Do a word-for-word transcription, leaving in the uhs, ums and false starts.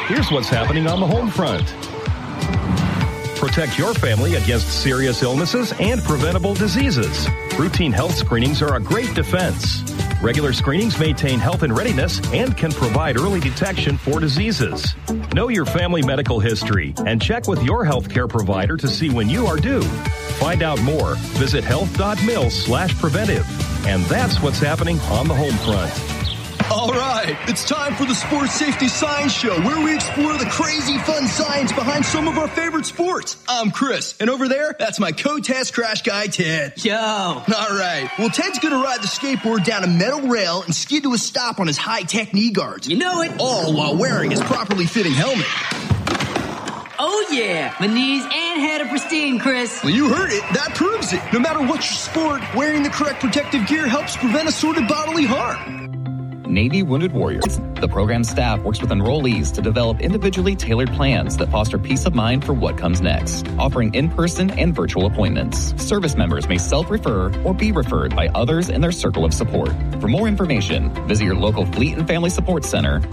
Here's what's happening on the home front. Protect your family against serious illnesses and preventable diseases. Routine health screenings are a great defense. Regular screenings maintain health and readiness and can provide early detection for diseases. Know your family medical history and check with your healthcare provider to see when you are due. Find out more. Visit health.mil slash preventive. And that's what's happening on the home front. All right, it's time for the Sports Safety Science Show, where we explore the crazy fun science behind some of our favorite sports. I'm Chris, and over there, that's my co-test crash guy, Ted. Yo. All right, well, Ted's going to ride the skateboard down a metal rail and skid to a stop on his high-tech knee guards. You know it. All while wearing his properly fitting helmet. Oh, yeah. My knees and head are pristine, Chris. Well, you heard it. That proves it. No matter what your sport, wearing the correct protective gear helps prevent assorted bodily harm. Navy Wounded Warriors. The program staff works with enrollees to develop individually tailored plans that foster peace of mind for what comes next, offering in-person and virtual appointments. Service members may self-refer or be referred by others in their circle of support. For more information, visit your local Fleet and Family Support Center